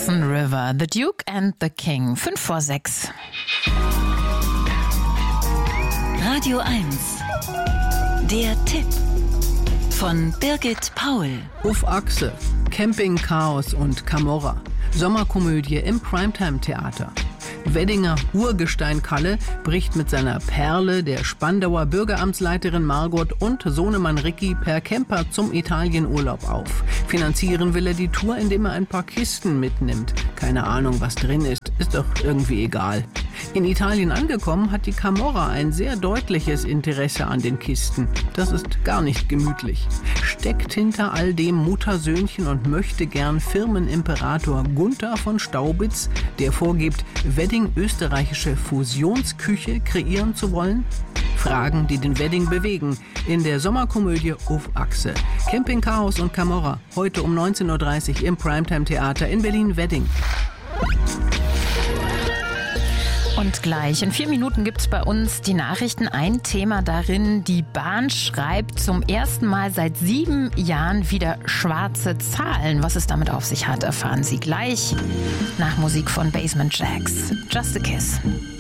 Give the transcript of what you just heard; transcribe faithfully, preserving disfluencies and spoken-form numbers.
Hudson River, The Duke and the King, fünf vor sechs. Radio eins. Der Tipp von Birgit Paul. Auf Achse, Campingchaos und Camorra. Sommerkomödie im Primetime-Theater. Weddinger Urgestein Kalle bricht mit seiner Perle, der Spandauer Bürgeramtsleiterin Margot und Sohnemann Ricky per Camper zum Italienurlaub auf. Finanzieren will er die Tour, indem er ein paar Kisten mitnimmt. Keine Ahnung, was drin ist, ist doch irgendwie egal. In Italien angekommen, hat die Camorra ein sehr deutliches Interesse an den Kisten. Das ist gar nicht gemütlich. Steckt hinter all dem Muttersöhnchen und möchte gern Firmenimperator Gunther von Staubitz, der vorgibt, Wedding österreichische Fusionsküche kreieren zu wollen? Fragen, die den Wedding bewegen. In der Sommerkomödie Auf Achse. Campingchaos und Camorra. Heute um neunzehn Uhr dreißig im Primetime-Theater in Berlin-Wedding. Und gleich in vier Minuten gibt es bei uns die Nachrichten. Ein Thema darin, die Bahn schreibt zum ersten Mal seit sieben Jahren wieder schwarze Zahlen. Was es damit auf sich hat, erfahren Sie gleich nach Musik von Basement Jaxx. Just a Kiss.